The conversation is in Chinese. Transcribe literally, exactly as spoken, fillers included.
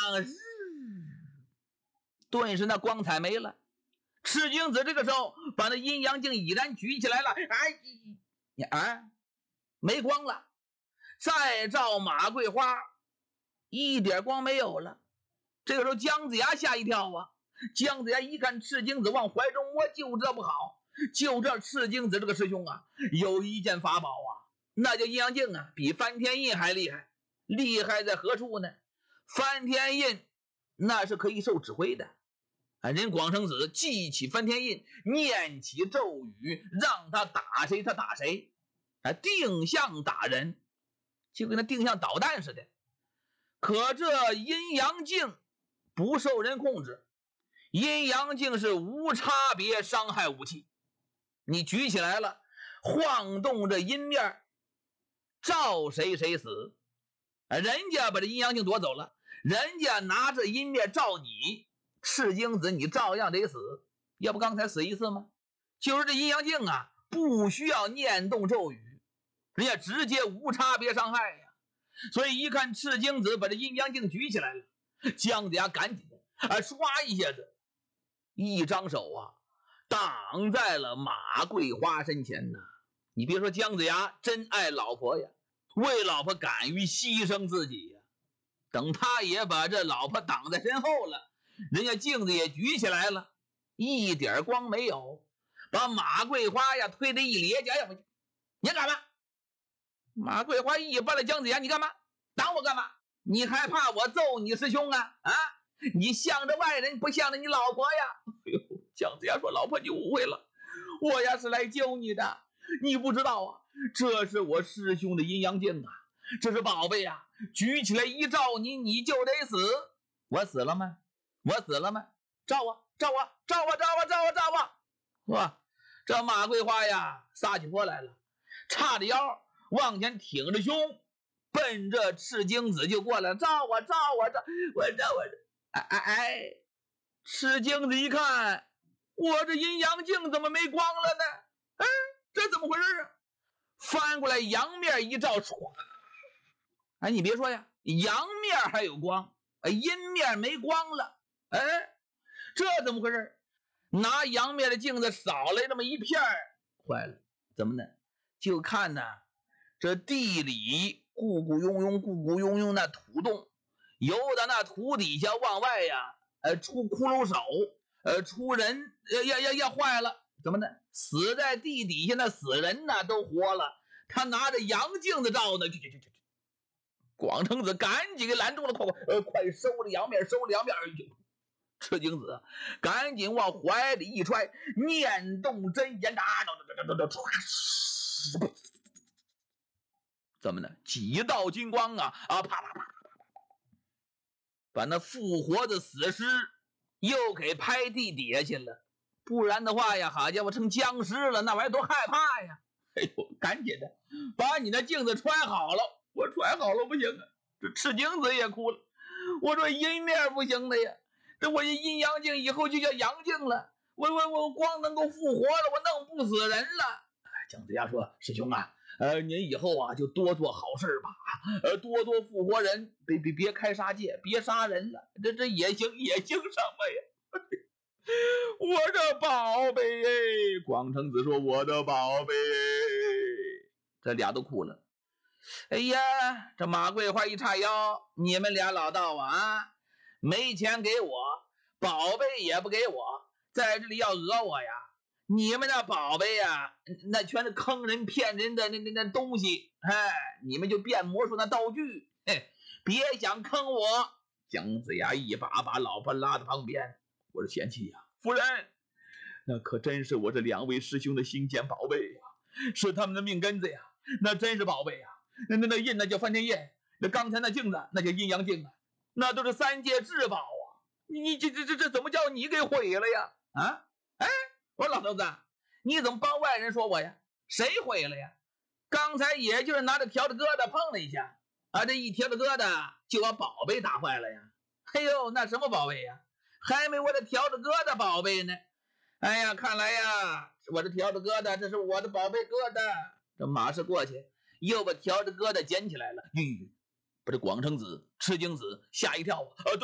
日，顿时那光彩没了。赤精子这个时候把那阴阳镜已然举起来了，哎，你哎，没光了。再照马桂花，一点光没有了。这个时候姜子牙吓一跳啊！姜子牙一看赤精子往怀中摸，就这不好，就这赤精子这个师兄啊，有一件法宝啊，那叫阴阳镜啊，比翻天印还厉害。厉害在何处呢？翻天印那是可以受指挥的。啊，人广成子记起翻天印，念起咒语，让他打谁他打谁，啊，定向打人，就跟那定向导弹似的。可这阴阳镜不受人控制，阴阳镜是无差别伤害武器，你举起来了，晃动着阴面，照谁谁死。人家把这阴阳镜夺走了，人家拿着阴面照你，赤精子你照样得死，要不刚才死一次吗？就是这阴阳镜啊，不需要念动咒语，人家直接无差别伤害呀。所以一看赤精子把这阴阳镜举起来了，姜子牙赶紧的啊，唰一下子，一张手啊，挡在了马桂花身前呐。你别说姜子牙真爱老婆呀，为老婆敢于牺牲自己呀。等他也把这老婆挡在身后了，人家镜子也举起来了，一点光没有，把马桂花呀推得一咧家呀，你干嘛？马桂花一扒了姜子牙，你干嘛？挡我干嘛？你还怕我揍你师兄啊？啊，你向着外人，不向着你老婆呀？哎呦，姜子牙说：“老婆，你误会了，我呀是来救你的，你不知道啊，这是我师兄的阴阳镜啊，这是宝贝呀，举起来一照你，你就得死。我死了吗？我死了吗？照我，照我，照我，照我，照我，照我！哇，这马桂花呀，撒起泼来了，叉着腰。”往前挺着胸，奔着赤精子就过来了，照我照我照我照我，哎哎哎！赤精子一看，我这阴阳镜怎么没光了呢？哎，这怎么回事啊？翻过来阳面一照，唰！哎，你别说呀，阳面还有光，哎，阴面没光了。哎，这怎么回事？拿阳面的镜子扫来这么一片，坏了，怎么呢？就看呢。这地里咕咕庸庸咕咕庸庸那土洞，由的那土底下往外呀，呃，出骷髅手，呃，出人，呀呀呀，坏了，怎么呢？死在地底下那死人呢都活了，他拿着阳镜子照呢，去去去去！广成子赶紧给拦住了，快快，呃，快收了阳面，收了阳面！赤精子赶紧往怀里一揣，念动真言，啊，怎么呢？几道金光啊啊！啪啪啪，把那复活的死尸又给拍地底下去了。不然的话呀，好家伙，成僵尸了，那玩意多害怕呀！哎呦，赶紧的，把你那镜子穿好了。我穿好了不行啊，这赤精子也哭了。我说阴面不行的呀，这我一阴阳镜以后就叫阳镜了。我我我光能够复活了，我弄不死人了。姜子牙说：“师兄啊。”呃，您以后啊就多做好事吧，呃，多多复活人，别别别开杀戒，别杀人了，这这也行也行什么呀？我的宝贝哎！广成子说：“我的宝贝。”这俩都哭了。哎呀，这马桂花一叉腰，你们俩老道啊，没钱给我，宝贝也不给我，在这里要讹我呀？你们那宝贝呀，那全是坑人骗人的那那那东西，哎，你们就变魔术那道具，哎，别想坑我！姜子牙一把把老婆拉到旁边，我说贤妻呀，夫人，那可真是我这两位师兄的心间宝贝呀，是他们的命根子呀，那真是宝贝呀！那那那印那叫翻天印，那刚才那镜子那叫阴阳镜啊，那都是三界至宝啊！你你这这这这怎么叫你给毁了呀？啊，哎。我说老头子，你怎么帮外人说我呀？谁毁了呀？刚才也就是拿着条子疙瘩碰了一下，啊，这一条子疙瘩就把宝贝打坏了呀！哎呦，那什么宝贝呀？还没我这条子疙瘩宝贝呢！哎呀，看来呀，我这条子疙瘩，这是我的宝贝疙瘩。这马氏过去，又把条子疙瘩捡起来了，吁，把这广成子、赤精子吓一跳啊！